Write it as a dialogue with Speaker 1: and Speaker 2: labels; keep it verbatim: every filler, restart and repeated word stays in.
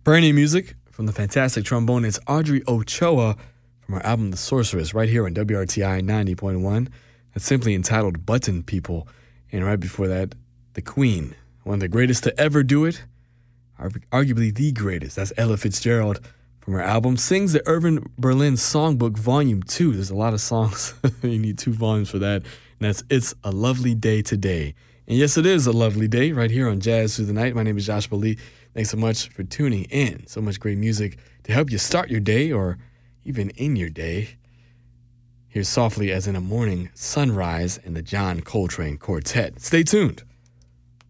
Speaker 1: Brand new music from the fantastic trombonist Audrey Ochoa from her album The Sorceress right here on W R T I ninety point one. That's simply entitled Button People. And right before that, The Queen, one of the greatest to ever do it, arguably the greatest. That's Ella Fitzgerald from her album Sings the Irving Berlin Songbook Volume two. There's a lot of songs. You need two volumes for that. And that's It's a Lovely Day Today. And yes, it is a lovely day right here on Jazz Through the Night. My name is Joshua Lee. Thanks so much for tuning in. So much great music to help you start your day or even in your day. Here's Softly as in a Morning Sunrise and the John Coltrane Quartet. Stay tuned.